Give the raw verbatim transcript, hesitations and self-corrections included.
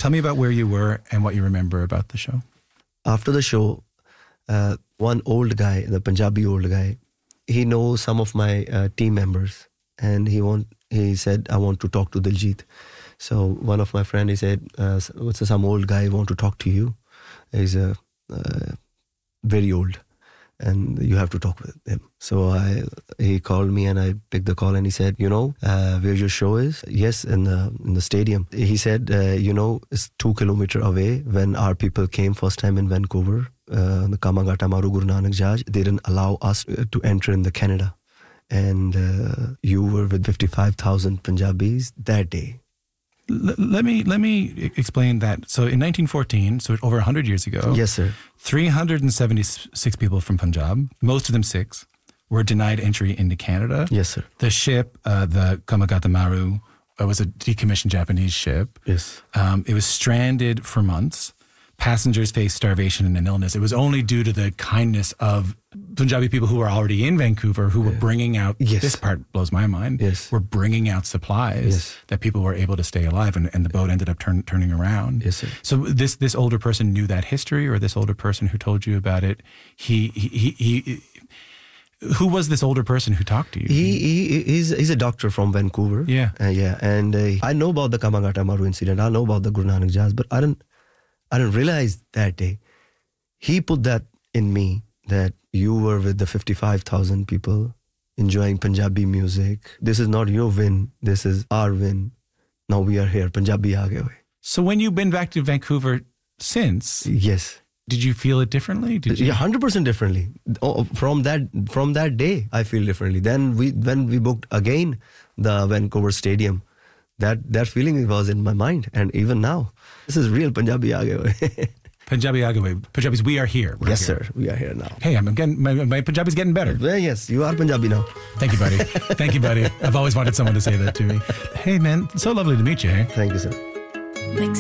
Tell me about where you were and what you remember about the show. After the show, uh, one old guy, the Punjabi old guy, he knows some of my uh, team members, and he want he said, I want to talk to Diljit. So one of my friend, he said, uh, what's some old guy want to talk to you? He's uh, uh, very old, and you have to talk with him. So I, he called me, and I picked the call, and he said, you know, uh, where your show is? Yes, in the in the stadium. He said, uh, you know, it's two kilometers away. When our people came first time in Vancouver, uh, the Kamagata Maru Guru Nanak Jaj, they didn't allow us to enter in the Canada. And uh, you were with fifty-five thousand Punjabis that day. L- let me let me explain that. So in nineteen fourteen, so over one hundred years ago, yes, sir, three hundred seventy-six people from Punjab, most of them Sikhs, were denied entry into Canada. Yes, sir. The ship, uh, the Kamagata Maru, uh, was a decommissioned Japanese ship. Yes. Um, it was stranded for months. Passengers faced starvation and an illness. It was only due to the kindness of Punjabi people who were already in Vancouver, who were bringing out, yes. this part blows my mind, yes. were bringing out supplies yes. that people were able to stay alive, and, and the boat ended up turn, turning around. Yes, sir. So this this older person knew that history, or this older person who told you about it, he he he, he who was this older person who talked to you? He, he he's he's a doctor from Vancouver. Yeah, uh, yeah, and uh, I know about the Kamagata Maru incident. I know about the Guru Nanak Jaz, but I didn't I didn't realize that day. He put that in me, that you were with the fifty-five thousand people enjoying Punjabi music. This is not your win. This is our win. Now we are here. Punjabi aage hoye. So when you've been back to Vancouver since, yes, did you feel it differently? Did you? Yeah, one hundred percent differently. Oh, from that from that day, I feel differently. Then we when we booked again the Vancouver Stadium, that that feeling was in my mind, and even now, this is real Punjabi aage hoye. Punjabi aage hoye. Punjabis, we are here. We're yes, here. sir. We are here now. Hey, I'm getting my, my Punjabi's getting better. Well, yes, you are Punjabi now. Thank you, buddy. Thank you, buddy. I've always wanted someone to say that to me. Hey, man, so lovely to meet you. Eh? Thank you, sir.